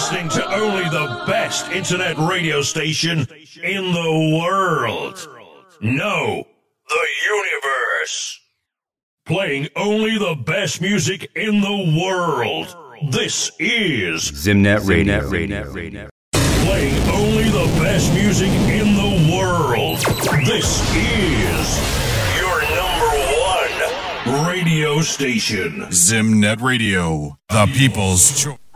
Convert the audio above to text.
listening to only the best internet radio station in the world. No, the universe. Playing only the best music in the world. This is Zimnet Radio. Playing only the best music in the world. This is your number one radio station. Zimnet Radio, the people's choice.